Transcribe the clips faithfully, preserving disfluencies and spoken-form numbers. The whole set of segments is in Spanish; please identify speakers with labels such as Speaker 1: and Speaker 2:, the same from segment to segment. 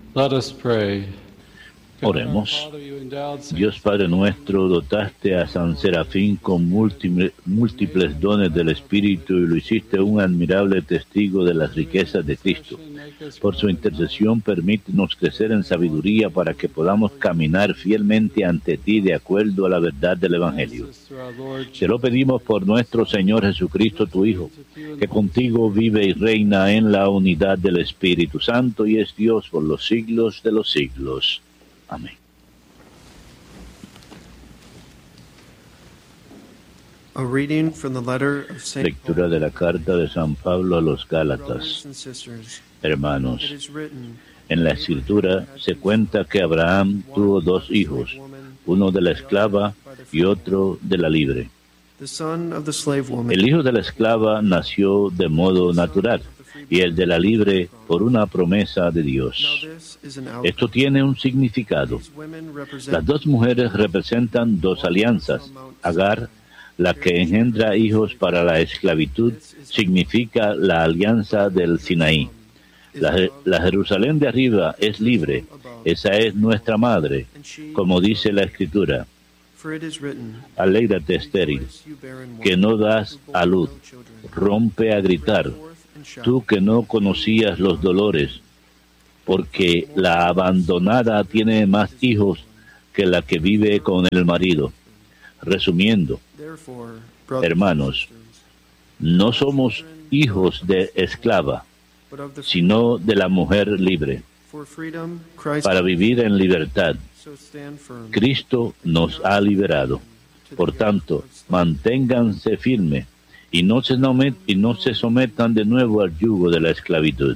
Speaker 1: Let us pray.
Speaker 2: Oremos. Dios Padre nuestro, dotaste a San Serafín con múltiples, múltiples dones del Espíritu y lo hiciste un admirable testigo de las riquezas de Cristo. Por su intercesión, permítenos crecer en sabiduría para que podamos caminar fielmente ante ti de acuerdo a la verdad del Evangelio. Te lo pedimos por nuestro Señor Jesucristo, tu Hijo, que contigo vive y reina en la unidad del Espíritu Santo y es Dios por los siglos de los siglos. Amén.
Speaker 3: A reading from the letter of Saint
Speaker 2: Lectura de la carta de San Pablo a los Gálatas. Hermanos, en la Escritura se cuenta que Abraham tuvo dos hijos, uno de la esclava y otro de la libre. El hijo de la esclava nació de modo natural y el de la libre por una promesa de Dios. Esto tiene un significado. Las dos mujeres representan dos alianzas. Agar, la que engendra hijos para la esclavitud, significa la alianza del Sinaí. La, la Jerusalén de arriba es libre, esa es nuestra madre, como dice la Escritura. Alégrate, estéril, que no das a luz, rompe a gritar, tú que no conocías los dolores, porque la abandonada tiene más hijos que la que vive con el marido. Resumiendo, hermanos, no somos hijos de esclava, sino de la mujer libre. Para vivir en libertad, Cristo nos ha liberado. Por tanto, manténganse firmes y no se nomet, y no se sometan de nuevo al yugo de la esclavitud.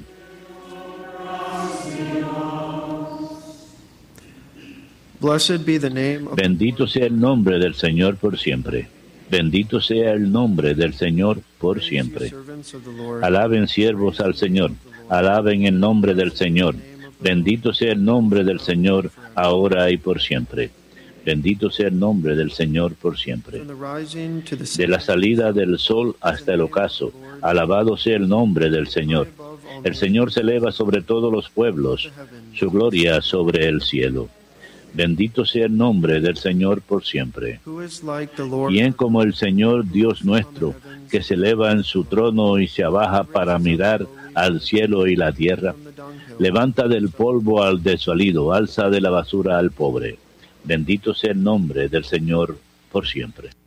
Speaker 2: Bendito sea el nombre del Señor por siempre. Bendito sea el nombre del Señor por siempre. Alaben siervos al Señor. Alaben el nombre del Señor. Bendito sea el nombre del Señor ahora y por siempre. Bendito sea el nombre del Señor por siempre. De la salida del sol hasta el ocaso, alabado sea el nombre del Señor. El Señor se eleva sobre todos los pueblos, su gloria sobre el cielo. Bendito sea el nombre del Señor por siempre. Bien como el Señor Dios nuestro, que se eleva en su trono y se abaja para mirar al cielo y la tierra, levanta del polvo al desvalido, alza de la basura al pobre. Bendito sea el nombre del Señor por siempre.